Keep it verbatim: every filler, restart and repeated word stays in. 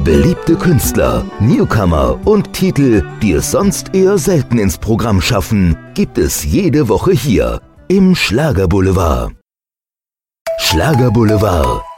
Beliebte Künstler, Newcomer und Titel, die es sonst eher selten ins Programm schaffen, gibt es jede Woche hier im Schlagerboulevard. Schlagerboulevard,